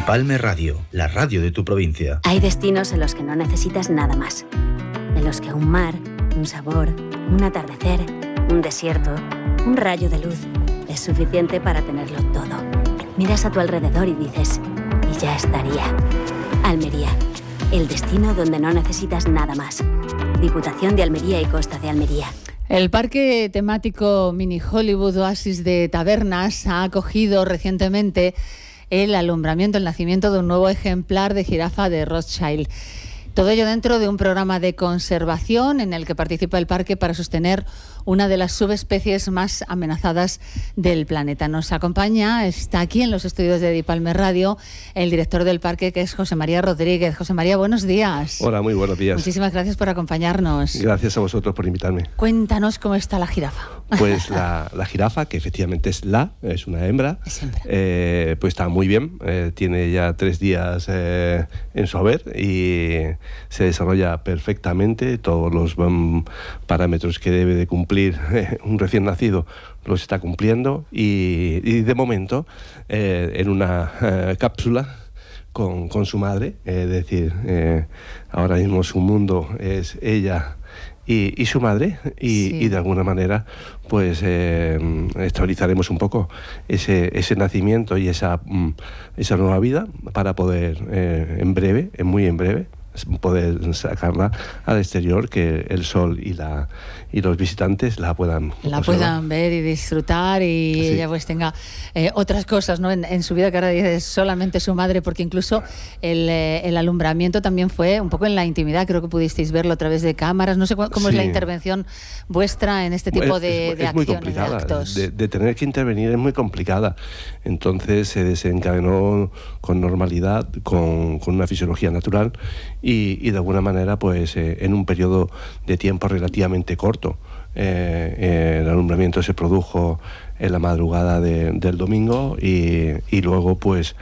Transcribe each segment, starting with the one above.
Dipalme Radio, la radio de tu provincia. Hay destinos en los que no necesitas nada más. En los que un mar, un sabor, un atardecer, un desierto, un rayo de luz es suficiente para tenerlo todo. Miras a tu alrededor y dices, y ya estaría. Almería, el destino donde no necesitas nada más. Diputación de Almería y Costa de Almería. El parque temático Mini Hollywood Oasis de Tabernas ha acogido recientemente el alumbramiento, el nacimiento de un nuevo ejemplar de jirafa de Rothschild. Todo ello dentro de un programa de conservación en el que participa el parque para sostener una de las subespecies más amenazadas del planeta. Nos acompaña, está aquí en los estudios de Dipalme Radio, el director del parque, que es José María Rodríguez. José María, buenos días. Hola, muy buenos días. Muchísimas gracias por acompañarnos. Gracias a vosotros por invitarme. Cuéntanos cómo está la jirafa. Pues la jirafa, que efectivamente es una hembra, pues está muy bien. Tiene ya 3 días en su haber y se desarrolla perfectamente. Todos los parámetros que debe de cumplir un recién nacido los está cumpliendo y de momento en una cápsula con su madre, es decir, ahora mismo su mundo es ella y su madre y de alguna manera pues estabilizaremos un poco ese nacimiento y esa nueva vida para poder muy en breve poder sacarla al exterior, que el sol y los visitantes la puedan ver y disfrutar y ella pues tenga otras cosas, ¿no? en su vida, que ahora dice solamente su madre, porque incluso el alumbramiento también fue un poco en la intimidad. Creo que pudisteis verlo a través de cámaras. No sé cómo es la intervención vuestra en este tipo de acciones, muy complicada, de actos. De tener que intervenir es muy complicada. Entonces se desencadenó con normalidad, con una fisiología natural y de alguna manera pues en un periodo de tiempo relativamente corto. El alumbramiento se produjo en la madrugada del domingo y luego pues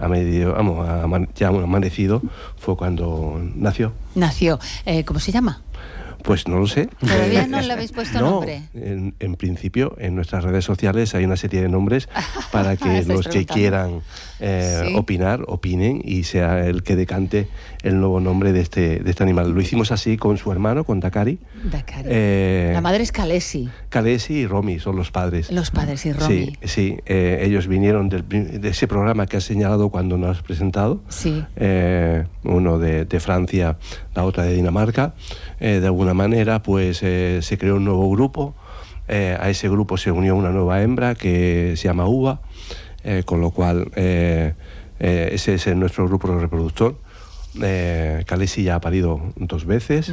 ya amanecido fue cuando nació. ¿Cómo se llama? Pues no lo sé. ¿Todavía no le habéis puesto nombre? En principio, en nuestras redes sociales hay una serie de nombres para que los que quieran opinar, opinen y sea el que decante el nuevo nombre de este animal. Lo hicimos así con su hermano, con Dakari. La madre es Kalesi. Kalesi y Romy son los padres. Los padres y Romy. Sí. Ellos vinieron de ese programa que has señalado cuando nos has presentado. Sí. Uno de Francia, la otra de Dinamarca. De alguna manera pues se creó un nuevo grupo. A ese grupo se unió una nueva hembra que se llama Uva, con lo cual ese es nuestro grupo reproductor. Kalesi ya ha parido 2 veces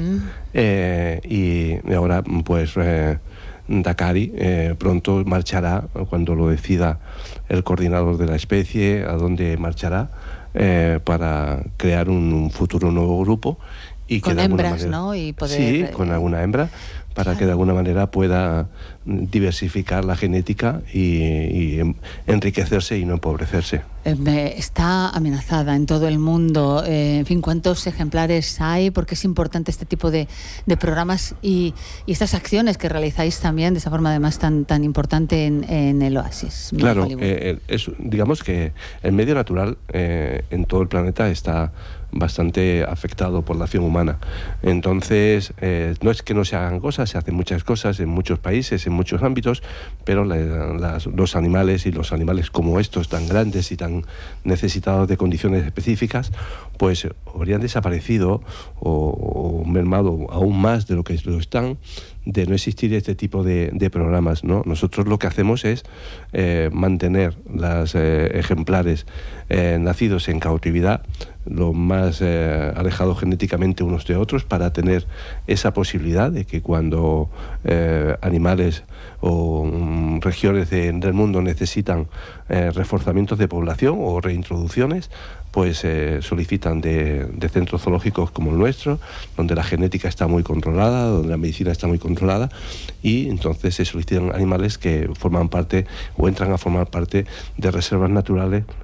y ahora pues Dakari pronto marchará, cuando lo decida el coordinador de la especie, a dónde marchará para crear un futuro nuevo grupo. Y con que hembras, manera, ¿no? Y poder, con alguna hembra, para que de alguna manera pueda diversificar la genética y enriquecerse y no empobrecerse. Está amenazada en todo el mundo. En fin, ¿cuántos ejemplares hay? Porque es importante este tipo de programas y estas acciones que realizáis también de esa forma además tan importante en el Oasis. Claro, digamos que el medio natural en todo el planeta está bastante afectado por la acción humana. Entonces, no es que no se hagan cosas, se hacen muchas cosas en muchos países, en muchos ámbitos, pero los animales y los animales como estos, tan grandes y tan necesitados de condiciones específicas, pues habrían desaparecido o mermado aún más de lo que lo están, de no existir este tipo de programas, ¿no? Nosotros lo que hacemos es mantener los ejemplares nacidos en cautividad lo más alejados genéticamente unos de otros, para tener esa posibilidad de que cuando animales o regiones del mundo necesitan reforzamientos de población o reintroducciones, pues solicitan de centros zoológicos como el nuestro, donde la genética está muy controlada, donde la medicina está muy controlada, y entonces se solicitan animales que forman parte o entran a formar parte de reservas naturales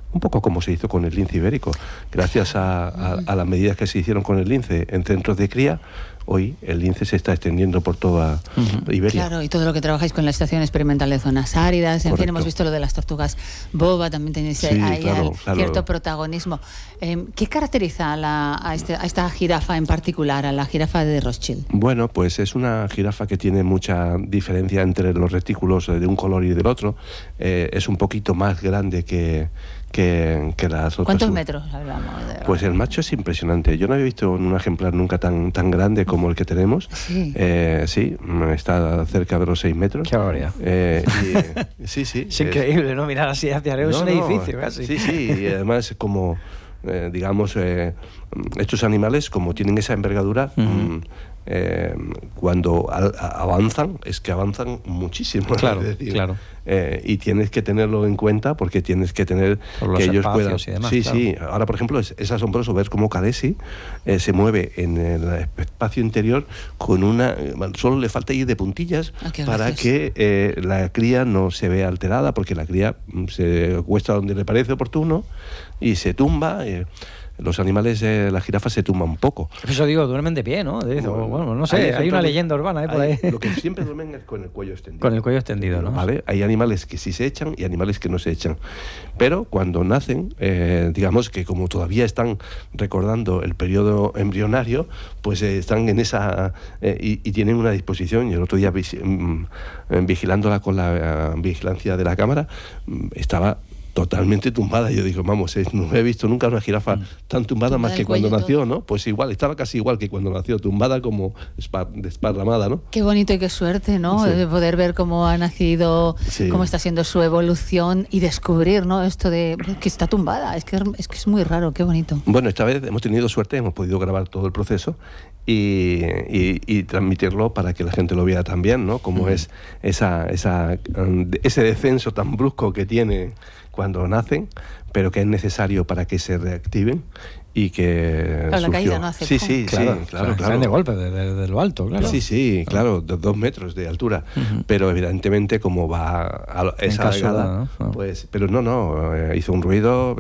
un poco como se hizo con el lince ibérico. Gracias a las medidas que se hicieron con el lince en centros de cría, hoy el lince se está extendiendo por toda Iberia. Claro, y todo lo que trabajáis con la Estación Experimental de Zonas Áridas, en Correcto. fin, hemos visto lo de las tortugas boba, también tenéis ahí claro. cierto protagonismo. ¿Qué caracteriza a esta jirafa en particular, a la jirafa de Rothschild? Bueno, pues es una jirafa que tiene mucha diferencia entre los retículos de un color y del otro. Es un poquito más grande que las otras. ¿Cuántos metros hablamos? Pues el macho es impresionante. Yo no había visto un ejemplar nunca tan grande como el que tenemos. Sí. Sí, está cerca de los 6 metros. Qué barbaridad. Sí. Es increíble, ¿no? Mirar así hacia arriba, es un edificio casi. Sí, y además como, digamos, estos animales, como tienen esa envergadura, cuando avanzan, es que avanzan muchísimo. Claro, es decir, claro. Y tienes que tenerlo en cuenta porque tienes que tener por los que ellos puedan. Y demás, sí, claro. sí. Ahora, por ejemplo, es asombroso ver cómo Khaleesi se mueve en el espacio interior con solo le falta ir de puntillas para que la cría no se vea alterada, porque la cría se acuesta donde le parece oportuno y se tumba. Los animales, la jirafa se tumba un poco. Eso digo, duermen de pie, ¿no? Bueno, no sé, hay una leyenda urbana por ahí. Lo que siempre duermen es con el cuello extendido. Con el cuello extendido, ¿no? ¿Vale? Hay animales que sí se echan y animales que no se echan. Pero cuando nacen, digamos que como todavía están recordando el periodo embrionario, pues están en esa... y tienen una disposición. Y el otro día, vigilándola con la vigilancia de la cámara, estaba totalmente tumbada. Yo digo, vamos, no he visto nunca una jirafa tan tumbada más que cuando nació, ¿no? Pues igual, estaba casi igual que cuando nació, tumbada como desparramada, ¿no? Qué bonito y qué suerte, ¿no? Sí. De poder ver cómo ha nacido, sí. Cómo está siendo su evolución y descubrir, ¿no? Esto de que está tumbada, es que es muy raro, qué bonito. Bueno, esta vez hemos tenido suerte, hemos podido grabar todo el proceso y transmitirlo para que la gente lo vea también, ¿no? Como es ese descenso tan brusco que tiene cuando nacen, pero que es necesario para que se reactiven y que claro, la caída no hace sí, claro. Caen de golpe, de lo alto, claro. Sí, claro, de 2 metros de altura, pero evidentemente como va a esa algada, ¿no? pues, pero no, hizo un ruido,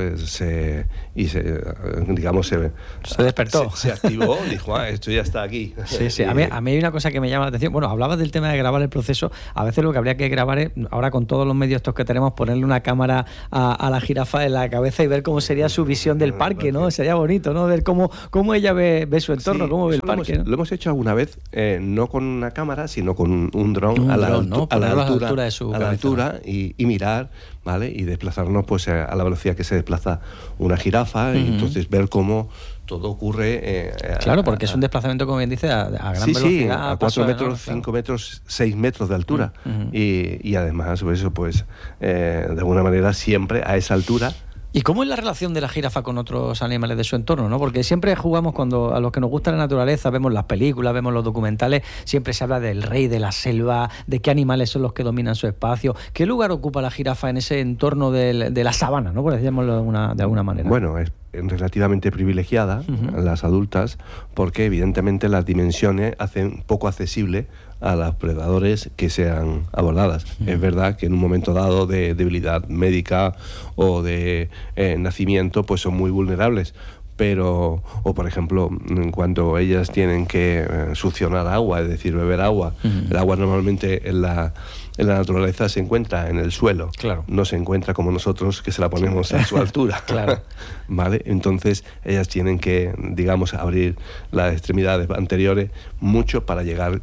digamos, se despertó. Se activó, dijo, esto ya está aquí. Sí. A mí hay una cosa que me llama la atención. Bueno, hablabas del tema de grabar el proceso. A veces lo que habría que grabar es, ahora con todos los medios estos que tenemos, ponerle una cámara a la jirafa en la cabeza y ver cómo sería su visión del parque, ¿no? Sería bonito, ¿no? Ver cómo ella ve su entorno, sí, cómo ve el parque. Lo hemos hecho alguna vez, no con una cámara, sino con un dron a la altura de su a la altura y mirar, ¿vale? Y desplazarnos pues a la velocidad que se desplaza una jirafa y entonces ver cómo todo ocurre. Claro, porque es un desplazamiento, como bien dice, a gran velocidad. Sí, a 4 metros, 5 metros, 6 metros de altura. Y además, pues de alguna manera, siempre a esa altura. ¿Y cómo es la relación de la jirafa con otros animales de su entorno, ¿no? Porque siempre jugamos, cuando a los que nos gusta la naturaleza, vemos las películas, vemos los documentales, siempre se habla del rey de la selva, de qué animales son los que dominan su espacio. ¿Qué lugar ocupa la jirafa en ese entorno de la sabana, ¿no? Por decirlo de alguna manera. Bueno, es relativamente privilegiada, las adultas, porque evidentemente las dimensiones hacen poco accesible a los predadores que sean abordadas. Es verdad que en un momento dado de debilidad médica o de nacimiento, pues son muy vulnerables. Pero, o por ejemplo, cuando ellas tienen que succionar agua, es decir, beber agua, el agua normalmente en la naturaleza se encuentra en el suelo, claro. No se encuentra como nosotros, que se la ponemos a su altura. Claro. ¿Vale? Entonces ellas tienen que, digamos, abrir las extremidades anteriores mucho para llegar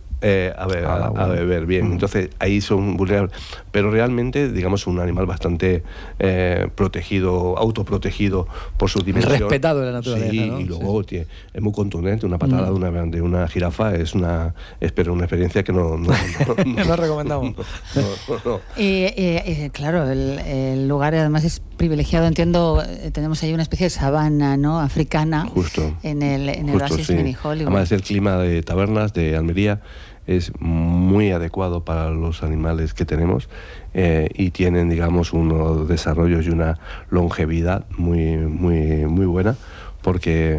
a beber bien. Entonces ahí son vulnerables. Pero realmente, digamos, un animal bastante protegido, autoprotegido por sus dimensiones. Respetado de la naturaleza, sí, ¿no? y luego es muy contundente. Una patada de una jirafa es una experiencia que no recomendamos. No. Claro, el lugar además es privilegiado, entiendo. Tenemos ahí una especie de sabana, ¿no? Africana. Justo. En el Oasis Mini Hollywood. Además, el clima de Tabernas, de Almería, es muy adecuado para los animales que tenemos y tienen, digamos, unos desarrollos y una longevidad muy buena, porque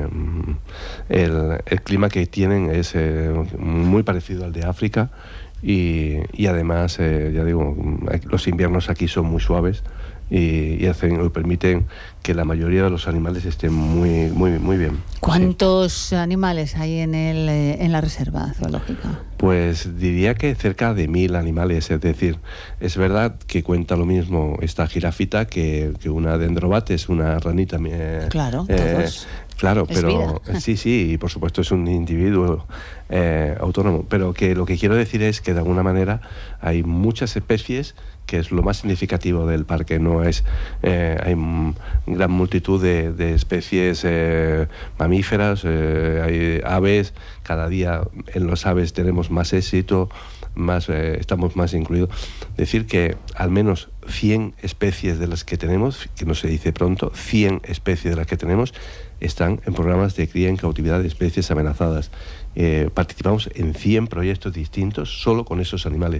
el clima que tienen es muy parecido al de África y además, ya digo, los inviernos aquí son muy suaves y permiten que la mayoría de los animales estén muy, muy, muy bien. ¿Cuántos animales hay en la reserva zoológica? Pues diría que cerca de 1000 animales, es decir, es verdad que cuenta lo mismo esta jirafita que una dendrobates, una ranita. Claro, todos. Claro, Es pero vida. sí, y por supuesto es un individuo autónomo, pero que lo que quiero decir es que de alguna manera hay muchas especies, que es lo más significativo del parque. No es hay gran multitud de especies mamíferas, hay aves. Cada día en los aves tenemos más éxito, estamos más incluidos. Decir que al menos 100 especies de las que tenemos, que no se dice pronto, 100 especies de las que tenemos están en programas de cría en cautividad de especies amenazadas. Participamos en 100 proyectos distintos solo con esos animales.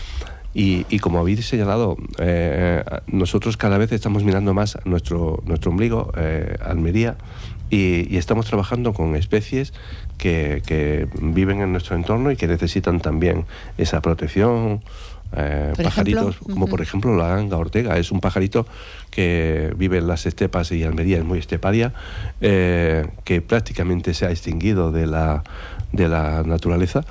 Y como habéis señalado, nosotros cada vez estamos mirando más nuestro ombligo, Almería, y estamos trabajando con especies que viven en nuestro entorno y que necesitan también esa protección. Pajaritos, como por ejemplo la ganga ortega, es un pajarito que vive en las estepas, y Almería es muy esteparia, que prácticamente se ha extinguido de la naturaleza,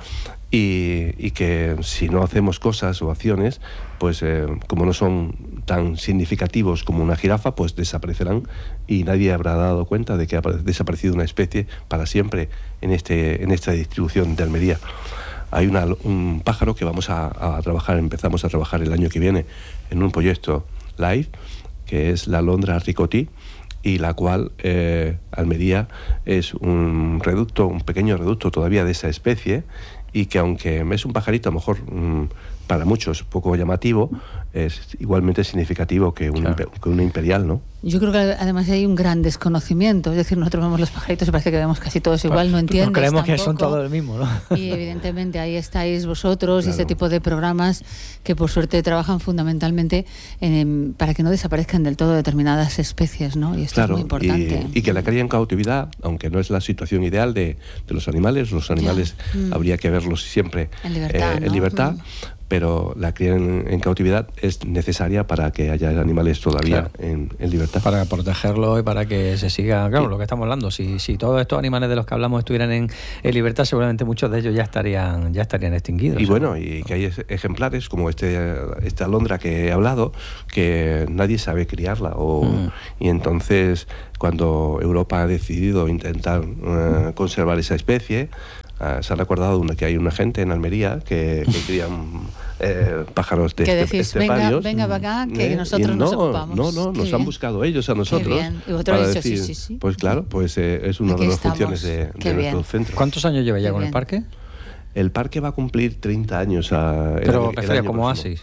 y que si no hacemos cosas o acciones, pues como no son tan significativos como una jirafa, pues desaparecerán y nadie habrá dado cuenta de que ha desaparecido una especie para siempre en esta distribución de Almería. Hay un pájaro que empezamos a trabajar el año que viene en un proyecto live, que es la alondra ricotí, y la cual Almería es un pequeño reducto todavía de esa especie, y que aunque es un pajarito a lo mejor para muchos poco llamativo, es igualmente significativo que una imperial, ¿no? Yo creo que además hay un gran desconocimiento, es decir, nosotros vemos los pajaritos y parece que vemos casi todos igual, no entiendes. Creemos tampoco. Que son todos el mismo, ¿no? Y evidentemente ahí estáis vosotros, claro, y este tipo de programas que por suerte trabajan fundamentalmente para que no desaparezcan del todo determinadas especies, ¿no? Y esto claro, es muy importante. Y que la cría en cautividad, aunque no es la situación ideal de los animales habría que verlos siempre en libertad, en libertad. Pero la cría en cautividad es necesaria para que haya animales todavía en libertad. Para protegerlos y para que se siga, claro, lo que estamos hablando. Si todos estos animales de los que hablamos estuvieran en libertad, seguramente muchos de ellos ya estarían extinguidos. Y bueno, y que hay ejemplares como esta alondra que he hablado, que nadie sabe criarla. Y entonces, cuando Europa ha decidido intentar conservar esa especie, se han recordado que hay una gente en Almería que crían pájaros de esteparios. Venga para acá, que nosotros nos ocupamos. No, nos han buscado ellos a nosotros. Qué bien. Y vosotros para habéis decir, dicho, sí. Pues claro, pues es una de las funciones de nuestro centro. ¿Cuántos años lleva ya con el parque? El parque va a cumplir 30 años. Pero prefiero como Oasis.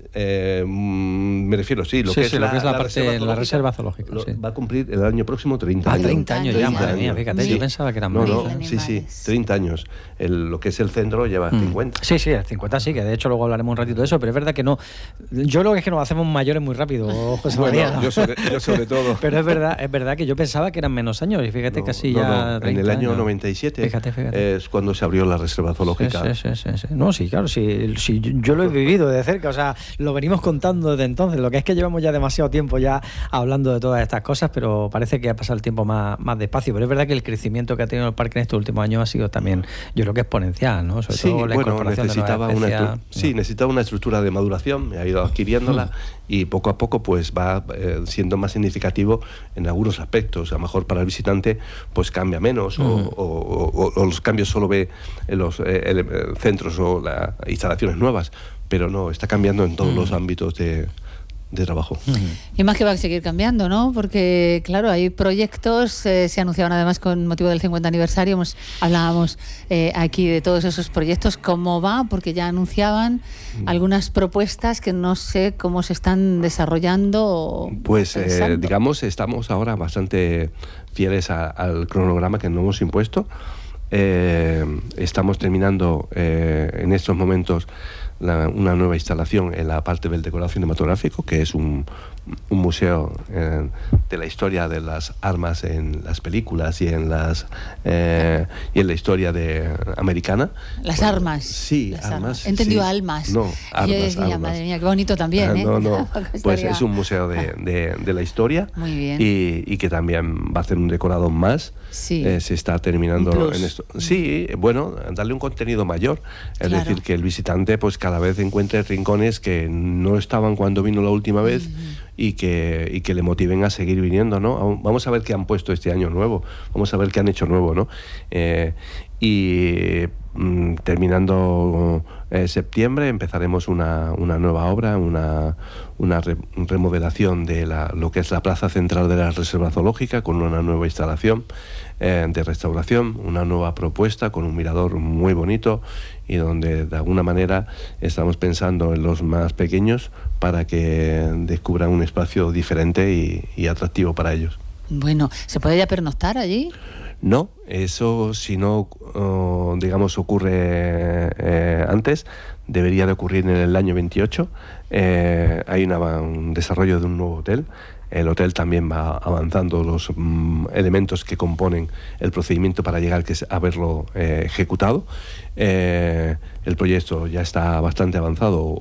Me refiero, sí, lo que es la parte la reserva zoológica. Va a cumplir el año próximo 30 años. 30 años ya, madre mía, fíjate, yo pensaba que eran más. Sí, 30 años. Lo que es el centro lleva 50. Sí, el 50 sí, que de hecho luego hablaremos un ratito de eso, pero es verdad que no. Yo creo que es que nos hacemos mayores muy rápido, José María. ¿No? Yo sobre todo. Pero es verdad que yo pensaba que eran menos años, y fíjate casi ya. 30 en el año años. 97 fíjate. Es cuando se abrió la reserva zoológica. Sí. No, sí, claro, sí, yo lo he vivido de cerca, o sea, lo venimos contando desde entonces. Lo que es que llevamos ya demasiado tiempo ya hablando de todas estas cosas, pero parece que ha pasado el tiempo más despacio. Pero es verdad que el crecimiento que ha tenido el parque en estos últimos años ha sido también, yo creo que exponencial, ¿no? Sobre todo la incorporación necesitaba de nuevas especies. necesitaba una estructura de maduración, ha ido adquiriéndola y poco a poco pues va siendo más significativo en algunos aspectos. A lo mejor para el visitante pues cambia menos o los cambios solo ve en los centros o las instalaciones nuevas, pero no, está cambiando en todos los ámbitos de trabajo. Y más que va a seguir cambiando, ¿no? Porque, claro, hay proyectos, se anunciaban además con motivo del 50 aniversario, hablábamos aquí de todos esos proyectos, cómo va, porque ya anunciaban algunas propuestas que no sé cómo se están desarrollando. Pues, digamos, estamos ahora bastante fieles al cronograma que nos hemos impuesto. Estamos terminando en estos momentos una nueva instalación en la parte del decorado cinematográfico, que es un museo de la historia de las armas en las películas y en la historia americana. Las armas. Sí, las armas. He entendido sí. almas. No, armas. Yo decía, armas. madre mía, qué bonito también, ¿eh? No. Pues es un museo de la historia. Muy bien. Y que también va a hacer un decorado más. Sí. Se está terminando en esto. Sí, bueno, darle un contenido mayor. Es decir, que el visitante pues cada vez encuentre rincones que no estaban cuando vino la última vez y que le motiven a seguir viniendo, ¿no? Vamos a ver qué han puesto este año nuevo. Vamos a ver qué han hecho nuevo, ¿no? Terminando septiembre empezaremos una nueva obra, una remodelación de lo que es la plaza central de la Reserva Zoológica, con una nueva instalación de restauración, una nueva propuesta con un mirador muy bonito, y donde de alguna manera estamos pensando en los más pequeños para que descubran un espacio diferente y atractivo para ellos. Bueno, ¿se puede ya pernoctar allí? No, eso si no, digamos, ocurre antes, debería de ocurrir en el año 28. Hay un desarrollo de un nuevo hotel. El hotel también va avanzando los elementos que componen el procedimiento para llegar a verlo ejecutado. El proyecto ya está bastante avanzado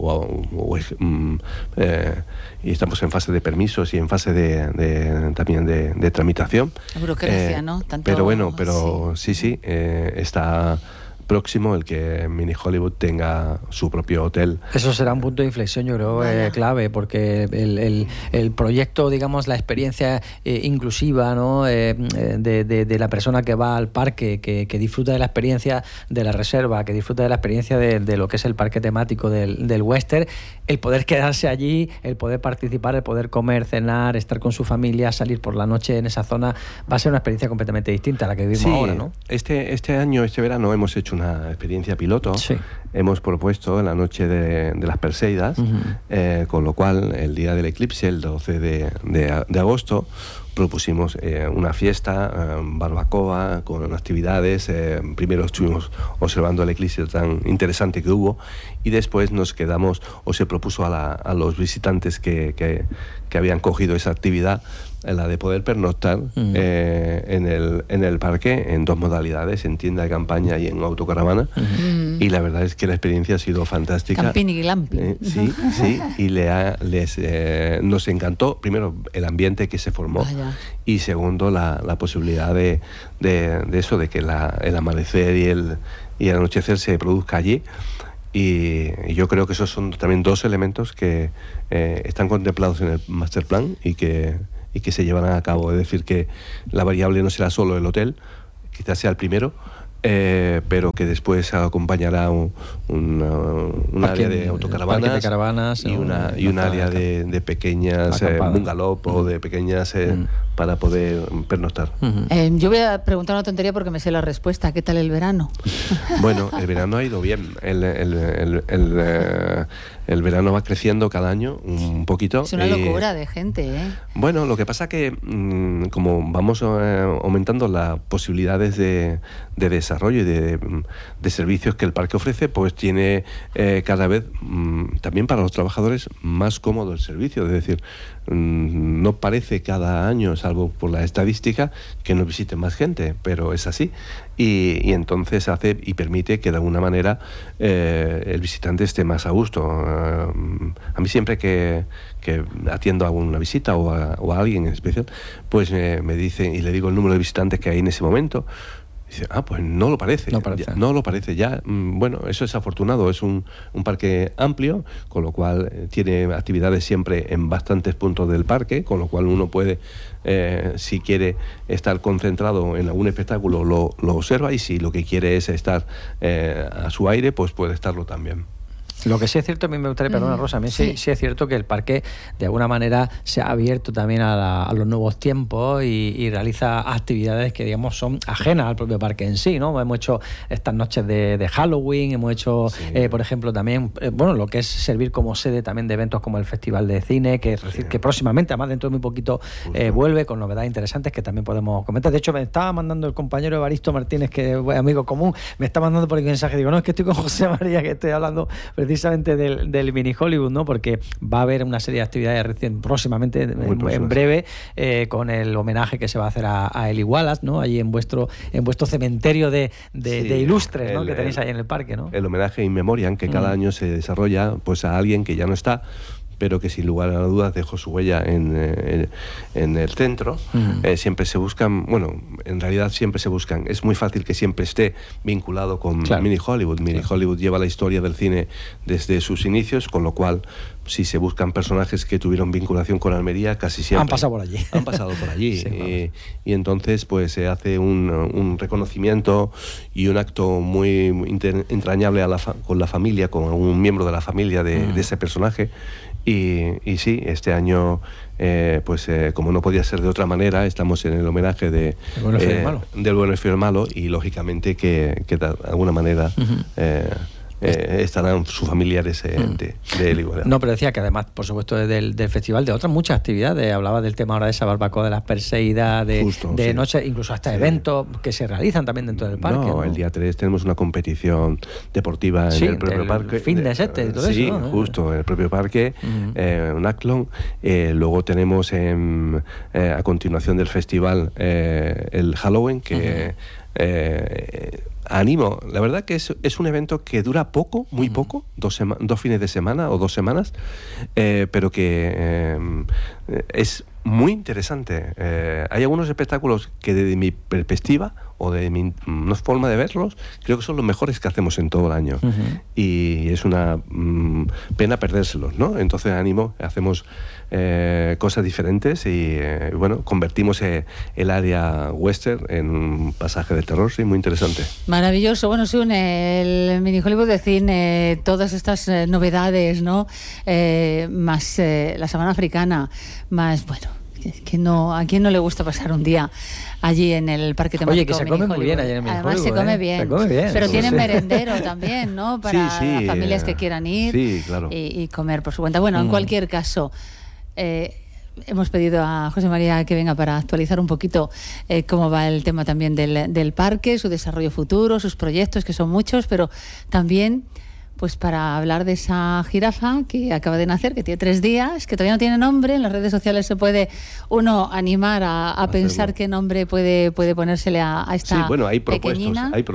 y estamos en fase de permisos y en fase también de tramitación. La burocracia, ¿no? Pero sí, está próximo el que Mini Hollywood tenga su propio hotel. Eso será un punto de inflexión, yo creo, clave, porque el proyecto, digamos, la experiencia inclusiva, ¿no? de la persona que va al parque, que disfruta de la experiencia de la reserva, que disfruta de la experiencia de lo que es el parque temático del western, el poder quedarse allí, el poder participar, el poder comer, cenar, estar con su familia, salir por la noche en esa zona, va a ser una experiencia completamente distinta a la que vivimos ahora, ¿no? Este verano hemos hecho una experiencia piloto. Sí. Hemos propuesto la noche de las Perseidas, con lo cual el día del eclipse, el 12 de agosto, propusimos una fiesta, barbacoa, con actividades. Primero estuvimos observando el eclipse tan interesante que hubo, y después nos quedamos, o se propuso a los visitantes que habían cogido esa actividad, la de poder pernoctar en el parque en dos modalidades, en tienda de campaña y en autocaravana. Y la verdad es que la experiencia ha sido fantástica. Camping y glamping. Sí, y nos encantó, primero, el ambiente que se formó. Vaya. Y segundo, la posibilidad de eso, de que el amanecer y el anochecer se produzca allí. Y yo creo que esos son también dos elementos que están contemplados en el master plan y que se llevarán a cabo. Es decir, que la variable no será solo el hotel, quizás sea el primero, pero que después acompañará un área de autocaravanas y un área de pequeñas bungalow o de pequeñas para poder pernoctar. Yo voy a preguntar una tontería porque me sé la respuesta. ¿Qué tal el verano? Bueno, el verano ha ido bien. El verano va creciendo cada año un poquito. Es una locura de gente, ¿eh? Bueno, lo que pasa que como vamos aumentando las posibilidades de desarrollo y de servicios que el parque ofrece, pues tiene cada vez también para los trabajadores más cómodo el servicio. Es decir, no parece cada año, salvo por la estadística, que nos visite más gente, pero es así. Y entonces hace y permite que de alguna manera el visitante esté más a gusto. A mí siempre que atiendo a una visita o a alguien en especial, pues me dicen, y le digo el número de visitantes que hay en ese momento. Dice, pues no lo parece. No lo parece ya. Bueno, eso es afortunado. Es un parque amplio, con lo cual tiene actividades siempre en bastantes puntos del parque, con lo cual uno puede, si quiere estar concentrado en algún espectáculo, lo observa, y si lo que quiere es estar a su aire, pues puede estarlo también. Lo que sí es cierto, a mí me gustaría, perdona Rosa, a mí sí es cierto que el parque de alguna manera se ha abierto también a los nuevos tiempos y realiza actividades que, digamos, son ajenas al propio parque en sí, ¿no? Hemos hecho estas noches de Halloween, hemos hecho, por ejemplo, también, lo que es servir como sede también de eventos como el Festival de Cine, que próximamente, además dentro de muy poquito, vuelve con novedades interesantes que también podemos comentar. De hecho, me estaba mandando el compañero Evaristo Martínez, que es amigo común, me está mandando por el mensaje, digo, no, es que estoy con José María, que estoy hablando precisamente precisamente del mini Hollywood, ¿no? Porque va a haber una serie de actividades próximamente, en breve, con el homenaje que se va a hacer a Eli Wallace, ¿no? Allí en vuestro cementerio de ilustres, ¿no? Que tenéis ahí en el parque, ¿no? El homenaje in memoriam que cada año se desarrolla pues a alguien que ya no está, pero que sin lugar a dudas dejó su huella en el centro. Siempre se buscan, bueno, en realidad siempre se buscan, es muy fácil que siempre esté vinculado con Mini Hollywood. Mini Hollywood lleva la historia del cine desde sus inicios, con lo cual, si se buscan personajes que tuvieron vinculación con Almería, casi siempre han pasado por allí. Han pasado por allí. Sí, y entonces pues se hace un reconocimiento y un acto muy entrañable con la familia, con un miembro de la familia de ese personaje. Y sí, este año, como no podía ser de otra manera, estamos en el homenaje del bueno, el feo y el malo, y lógicamente que de alguna manera estarán sus familiares de Eli Wallace. No, pero decía que además, por supuesto, del festival, de otras muchas actividades, hablaba del tema ahora de esa barbacoa de las Perseidas, de noche, incluso hasta eventos que se realizan también dentro del parque. No, el día 3 tenemos una competición deportiva en el propio parque. Fitness y todo eso. Sí, justo, en el propio parque, en Acklon. Luego tenemos a continuación del festival el Halloween, que animo, la verdad que es un evento que dura poco, muy poco, 2 fines de semana o 2 semanas, pero que es muy interesante. Hay algunos espectáculos que desde mi perspectiva o de mi forma de verlos, creo que son los mejores que hacemos en todo el año. Y es una pena perdérselos, ¿no? Entonces animo, hacemos cosas diferentes y bueno, convertimos el área western en un pasaje de terror, sí, muy interesante. Maravilloso. Bueno, se une el Mini Hollywood de cine, todas estas novedades, ¿no? Más la sabana africana, más, bueno, que no, ¿a quién no le gusta pasar un día allí en el parque temático? Oye, que se come muy bien allí en el Mini Hollywood. Además se come bien. Se come bien. Pero tienen merendero también, ¿no? Para las familias que quieran ir y comer por su cuenta. Bueno, en cualquier caso, hemos pedido a José María que venga para actualizar un poquito cómo va el tema también del parque, su desarrollo futuro, sus proyectos, que son muchos, pero también pues para hablar de esa jirafa que acaba de nacer, que tiene 3 días, que todavía no tiene nombre. En las redes sociales se puede uno animar a pensar qué nombre puede ponérsele a esta pequeñina. Hay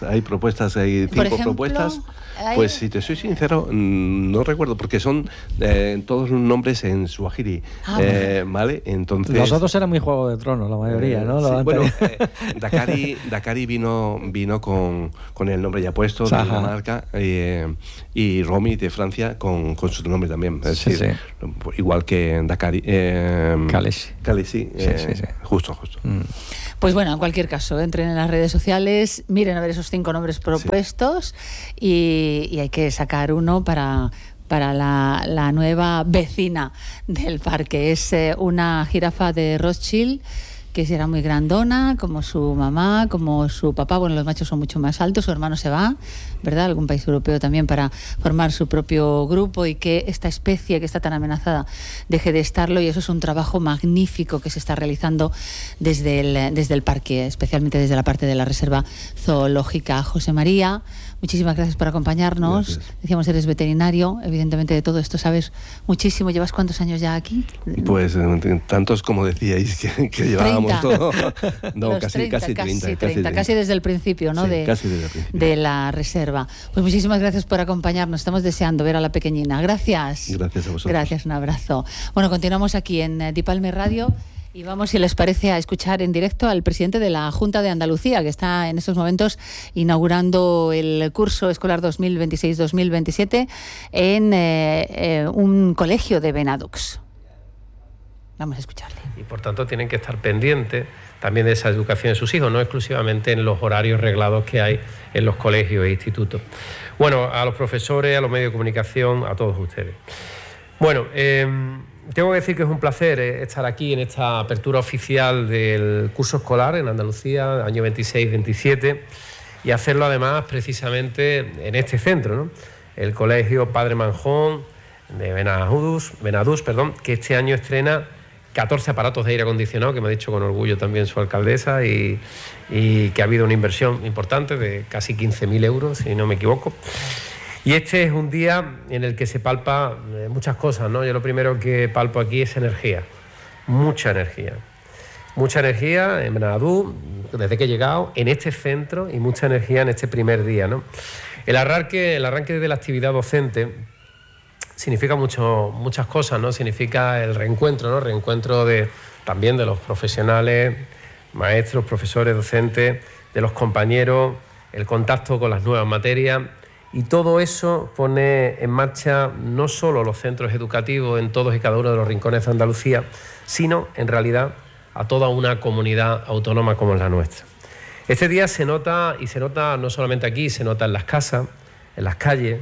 5 propuestas. Pues si te soy sincero, no recuerdo, porque son todos nombres en suajili, ¿vale? Entonces, los otros eran muy Juego de Tronos, la mayoría, ¿no? Sí, bueno, Dakari vino con el nombre ya puesto de la marca, y Romy de Francia con su nombre también. Es decir, igual que Dakari, Khaleesi, justo. Pues bueno, en cualquier caso, entren en las redes sociales, miren a ver esos 5 nombres propuestos y hay que sacar uno para la nueva vecina del parque. Es una jirafa de Rothschild, que será muy grandona, como su mamá, como su papá. Bueno, los machos son mucho más altos, su hermano se va, ¿verdad?, algún país europeo también, para formar su propio grupo, y que esta especie que está tan amenazada deje de estarlo. Y eso es un trabajo magnífico que se está realizando desde el parque, especialmente desde la parte de la reserva zoológica. José María, muchísimas gracias por acompañarnos. Gracias. Decíamos, eres veterinario, evidentemente de todo esto sabes muchísimo. ¿Llevas cuántos años ya aquí? Pues tantos como decíais que llevábamos todo. No, casi 30. Casi desde el principio, ¿no? Sí, casi desde el principio. De la reserva. Pues muchísimas gracias por acompañarnos. Estamos deseando ver a la pequeñina. Gracias. Gracias a vosotros. Gracias, un abrazo. Bueno, continuamos aquí en Dipalme Radio. Y vamos, si les parece, a escuchar en directo al presidente de la Junta de Andalucía, que está en estos momentos inaugurando el curso escolar 2026-2027 en un colegio de Benadux. Vamos a escucharle. Y por tanto tienen que estar pendientes también de esa educación de sus hijos, no exclusivamente en los horarios reglados que hay en los colegios e institutos. Bueno, a los profesores, a los medios de comunicación, a todos ustedes. Bueno, tengo que decir que es un placer estar aquí en esta apertura oficial del curso escolar en Andalucía, año 26-27, y hacerlo además precisamente en este centro, ¿no? El Colegio Padre Manjón de Benadús, que este año estrena 14 aparatos de aire acondicionado, que me ha dicho con orgullo también su alcaldesa, y que ha habido una inversión importante de casi 15.000 euros, si no me equivoco. Y este es un día en el que se palpa muchas cosas, ¿no? Yo lo primero que palpo aquí es energía, mucha energía. Mucha energía en Benadú, desde que he llegado, en este centro, y mucha energía en este primer día, ¿no? El arranque de la actividad docente significa muchas cosas, ¿no? Significa el reencuentro, ¿no? Reencuentro también de los profesionales, maestros, profesores, docentes, de los compañeros, el contacto con las nuevas materias, y todo eso pone en marcha no solo los centros educativos en todos y cada uno de los rincones de Andalucía, sino, en realidad, a toda una comunidad autónoma como es la nuestra. Este día se nota, y se nota no solamente aquí, se nota en las casas, en las calles,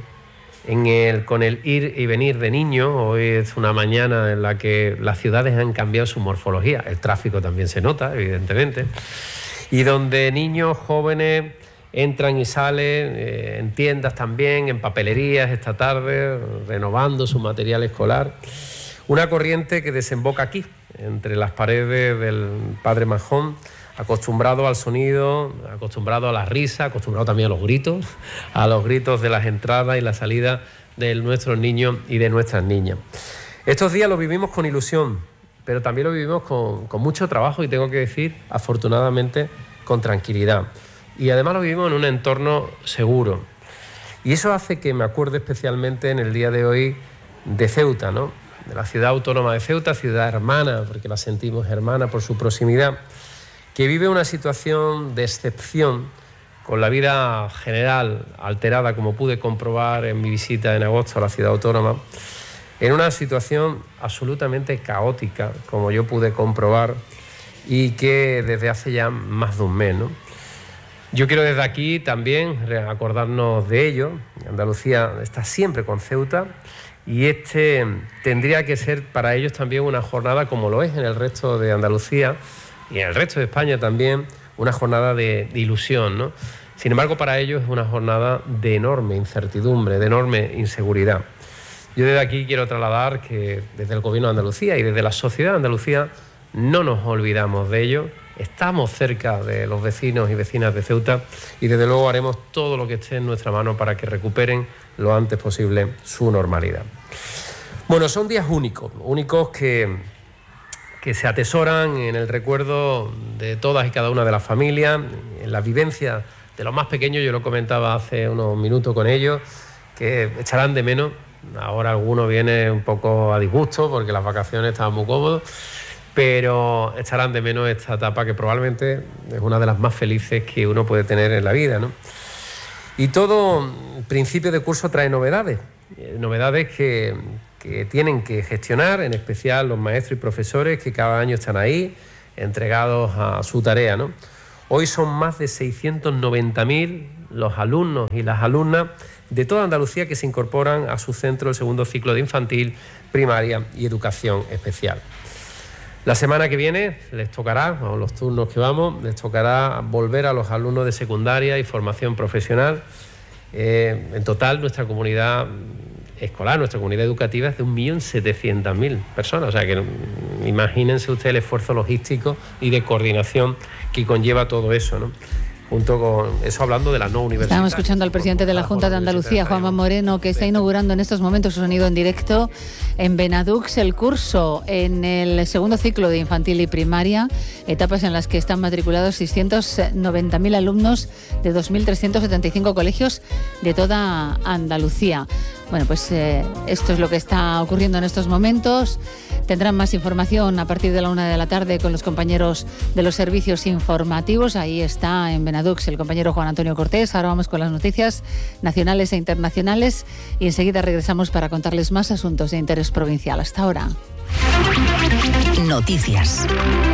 con el ir y venir de niños. Hoy es una mañana en la que las ciudades han cambiado su morfología, el tráfico también se nota, evidentemente, y donde niños, jóvenes entran y salen, en tiendas también, en papelerías esta tarde, renovando su material escolar. Una corriente que desemboca aquí, entre las paredes del Padre Majón, acostumbrado al sonido, acostumbrado a la risa, acostumbrado también a los gritos de las entradas y la salida de nuestros niños y de nuestras niñas. Estos días los vivimos con ilusión, pero también lo vivimos con mucho trabajo y, tengo que decir, afortunadamente, con tranquilidad. Y además lo vivimos en un entorno seguro. Y eso hace que me acuerde especialmente en el día de hoy de Ceuta, ¿no? De la ciudad autónoma de Ceuta, ciudad hermana, porque la sentimos hermana por su proximidad, que vive una situación de excepción, con la vida general alterada, como pude comprobar en mi visita en agosto a la ciudad autónoma, en una situación absolutamente caótica, como yo pude comprobar, y que desde hace ya más de un mes, ¿no? Yo quiero desde aquí también acordarnos de ello. Andalucía está siempre con Ceuta, y este tendría que ser para ellos también una jornada, como lo es en el resto de Andalucía y en el resto de España también, una jornada de ilusión, ¿no? Sin embargo, para ellos es una jornada de enorme incertidumbre, de enorme inseguridad. Yo desde aquí quiero trasladar que desde el Gobierno de Andalucía y desde la sociedad de Andalucía no nos olvidamos de ello. Estamos cerca de los vecinos y vecinas de Ceuta, y desde luego haremos todo lo que esté en nuestra mano para que recuperen lo antes posible su normalidad. Bueno, son días únicos que se atesoran en el recuerdo de todas y cada una de las familias, en la vivencia de los más pequeños. Yo lo comentaba hace unos minutos con ellos, que echarán de menos. Ahora alguno viene un poco a disgusto porque las vacaciones estaban muy cómodos, pero echarán de menos esta etapa que probablemente es una de las más felices que uno puede tener en la vida, ¿no? Y todo principio de curso trae novedades que tienen que gestionar, en especial los maestros y profesores que cada año están ahí, entregados a su tarea, ¿no? Hoy son más de 690.000 los alumnos y las alumnas de toda Andalucía que se incorporan a su centro el segundo ciclo de infantil, primaria y educación especial. La semana que viene les tocará, o los turnos que vamos, les tocará volver a los alumnos de secundaria y formación profesional. En total, nuestra comunidad escolar, nuestra comunidad educativa es de 1.700.000 personas. O sea que imagínense ustedes el esfuerzo logístico y de coordinación que conlleva todo eso, ¿no? Junto con eso, hablando de la no universidad. Estamos escuchando al presidente de la Junta de Andalucía, Juanma Moreno, que está inaugurando en estos momentos su sonido en directo en Benadux el curso en el segundo ciclo de infantil y primaria, etapas en las que están matriculados 690.000 alumnos de 2.375 colegios de toda Andalucía. Bueno, pues esto es lo que está ocurriendo en estos momentos. Tendrán más información a partir de la 1 de la tarde con los compañeros de los servicios informativos. Ahí está en Benadux el compañero Juan Antonio Cortés. Ahora vamos con las noticias nacionales e internacionales y enseguida regresamos para contarles más asuntos de interés provincial. Hasta ahora. Noticias.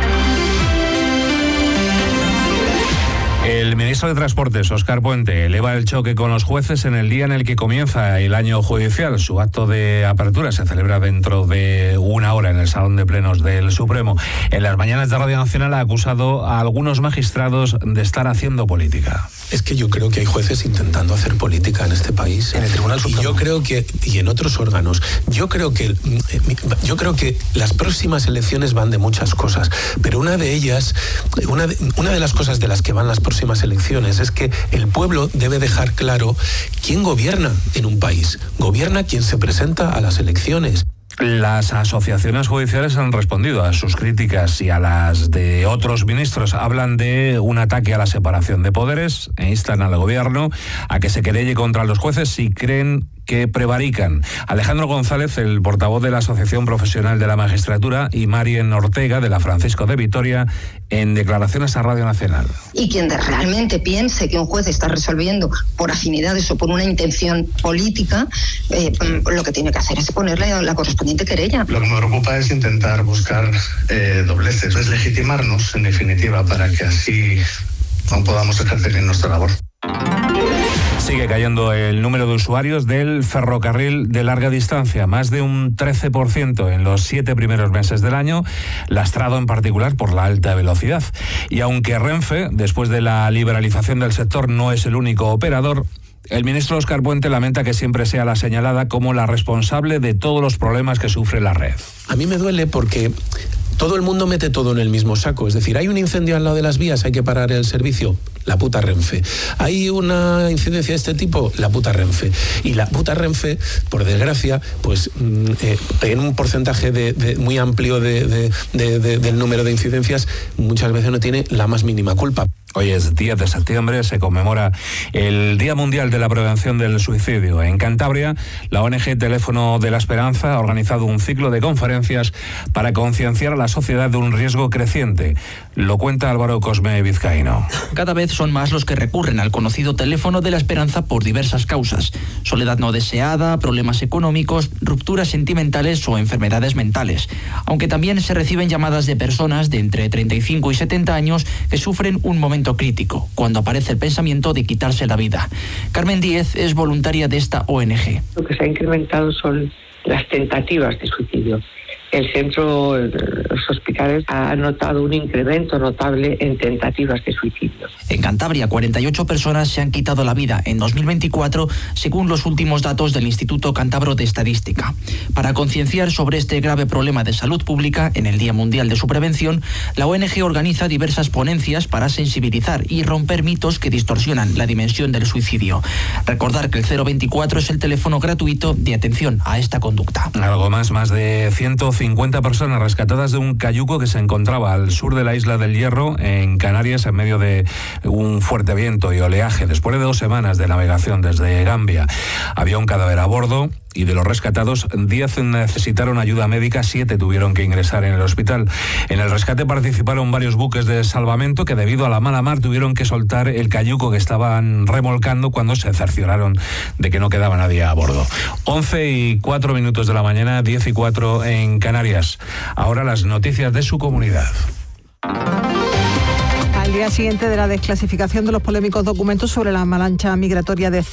El ministro de Transportes, Óscar Puente, eleva el choque con los jueces en el día en el que comienza el año judicial. Su acto de apertura se celebra dentro de una hora en el Salón de Plenos del Supremo. En las mañanas de Radio Nacional ha acusado a algunos magistrados de estar haciendo política. Es que yo creo que hay jueces intentando hacer política en este país. En el Tribunal Supremo. Y yo creo que, y en otros órganos, yo creo que las próximas elecciones van de muchas cosas, pero una de ellas, una de las cosas de las que van las próximas elecciones elecciones es que el pueblo debe dejar claro quién gobierna en un país. Gobierna quien se presenta a las elecciones. Las asociaciones judiciales han respondido a sus críticas y a las de otros ministros. Hablan de un ataque a la separación de poderes e instan al gobierno a que se querelle contra los jueces si creen que prevarican. Alejandro González, el portavoz de la Asociación Profesional de la Magistratura, y Marien Ortega, de la Francisco de Vitoria, en declaraciones a Radio Nacional. Y quien realmente piense que un juez está resolviendo por afinidades o por una intención política, lo que tiene que hacer es ponerle la correspondiente querella. Lo que me preocupa es intentar buscar dobleces, deslegitimarnos, en definitiva, para que así no podamos ejercer bien nuestra labor. Sigue cayendo el número de usuarios del ferrocarril de larga distancia, más de un 13% en los 7 primeros meses del año, lastrado en particular por la alta velocidad. Y aunque Renfe, después de la liberalización del sector, no es el único operador, el ministro Óscar Puente lamenta que siempre sea la señalada como la responsable de todos los problemas que sufre la red. A mí me duele porque todo el mundo mete todo en el mismo saco. Es decir, hay un incendio al lado de las vías, hay que parar el servicio. La puta Renfe. Hay una incidencia de este tipo, la puta Renfe. Y la puta Renfe, por desgracia, pues en un porcentaje muy amplio del número de incidencias, muchas veces no tiene la más mínima culpa. Hoy es 10 de septiembre, se conmemora el Día Mundial de la Prevención del Suicidio. En Cantabria, la ONG Teléfono de la Esperanza ha organizado un ciclo de conferencias para concienciar a la sociedad de un riesgo creciente. Lo cuenta Álvaro Cosme Vizcaíno. Cada vez son más los que recurren al conocido Teléfono de la Esperanza por diversas causas: soledad no deseada, problemas económicos, rupturas sentimentales o enfermedades mentales. Aunque también se reciben llamadas de personas de entre 35 y 70 años que sufren un momento crítico, cuando aparece el pensamiento de quitarse la vida. Carmen Díez es voluntaria de esta ONG. Lo que se ha incrementado son las tentativas de suicidio. El centro, los hospitales, ha notado un incremento notable en tentativas de suicidio. En Cantabria, 48 personas se han quitado la vida en 2024, según los últimos datos del Instituto Cántabro de Estadística. Para concienciar sobre este grave problema de salud pública, en el Día Mundial de su Prevención, la ONG organiza diversas ponencias para sensibilizar y romper mitos que distorsionan la dimensión del suicidio. Recordar que el 024 es el teléfono gratuito de atención a esta conducta. Algo más de 150 personas rescatadas de un cayuco que se encontraba al sur de la isla del Hierro, en Canarias, en medio de un fuerte viento y oleaje. Después de 2 semanas de navegación desde Gambia, había un cadáver a bordo y de los rescatados, 10 necesitaron ayuda médica, 7 tuvieron que ingresar en el hospital. En el rescate participaron varios buques de salvamento que, debido a la mala mar, tuvieron que soltar el cayuco que estaban remolcando cuando se cercioraron de que no quedaba nadie a bordo. 11:04 de la mañana, 10:04 en Canarias. Ahora las noticias de su comunidad. Al día siguiente de la desclasificación de los polémicos documentos sobre la avalancha migratoria de